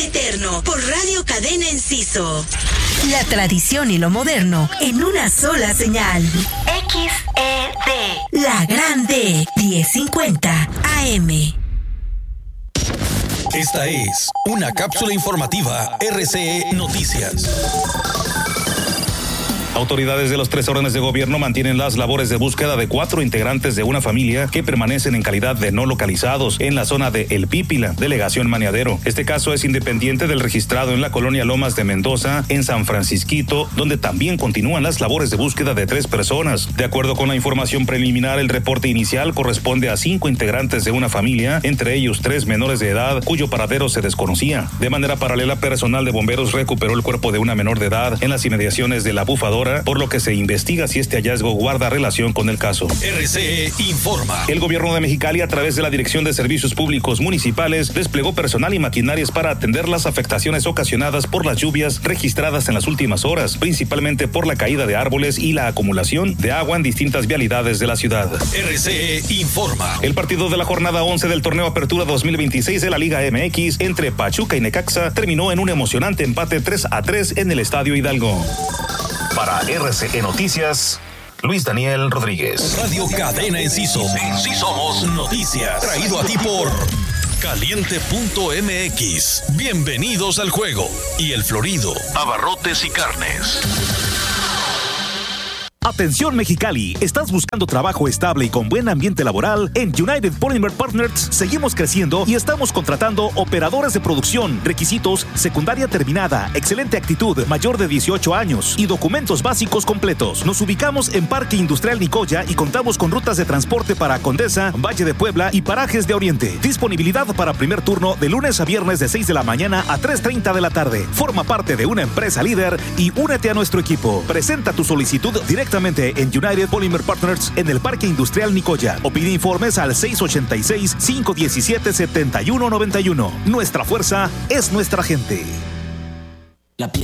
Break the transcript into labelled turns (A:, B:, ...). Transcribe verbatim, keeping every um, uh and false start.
A: eterno por Radio Cadena Enciso.
B: La tradición y lo moderno en una sola señal.
A: X E D.
B: La Grande, diez cincuenta A M.
C: Esta es una cápsula informativa R C E Noticias. Autoridades de los tres órdenes de gobierno mantienen las labores de búsqueda de cuatro integrantes de una familia que permanecen en calidad de no localizados en la zona de El Pípila, delegación Maniadero. Este caso es independiente del registrado en la colonia Lomas de Mendoza, en San Francisquito, donde también continúan las labores de búsqueda de tres personas. De acuerdo con la información preliminar, el reporte inicial corresponde a cinco integrantes de una familia, entre ellos tres menores de edad, cuyo paradero se desconocía. De manera paralela, personal de bomberos recuperó el cuerpo de una menor de edad en las inmediaciones de La Bufadora, por lo que se investiga si este hallazgo guarda relación con el caso. R C E informa. El gobierno de Mexicali, a través de la Dirección de Servicios Públicos Municipales, desplegó personal y maquinarias para atender las afectaciones ocasionadas por las lluvias registradas en las últimas horas, principalmente por la caída de árboles y la acumulación de agua en distintas vialidades de la ciudad. R C E informa. El partido de la jornada once del torneo Apertura dos mil veintiséis de la Liga M X entre Pachuca y Necaxa terminó en un emocionante empate tres a tres en el Estadio Hidalgo. Para R C E Noticias, Luis Daniel Rodríguez. Radio Cadena Enciso. En sí somos noticias. Traído a ti por Caliente punto M X. Bienvenidos al juego. Y El Florido, abarrotes y carnes.
D: Atención Mexicali, ¿estás buscando trabajo estable y con buen ambiente laboral? En United Polymer Partners seguimos creciendo y estamos contratando operadores de producción. Requisitos: secundaria terminada, excelente actitud, mayor de dieciocho años y documentos básicos completos. Nos ubicamos en Parque Industrial Nicoya y contamos con rutas de transporte para Condesa, Valle de Puebla y Parajes de Oriente. Disponibilidad para primer turno de lunes a viernes de seis de la mañana a tres treinta de la tarde. Forma parte de una empresa líder y únete a nuestro equipo. Presenta tu solicitud directamente en United Polymer Partners en el Parque Industrial Nicoya o pide informes al seis ochenta y seis, cinco diecisiete, setenta y uno noventa y uno. Nuestra fuerza es nuestra gente. La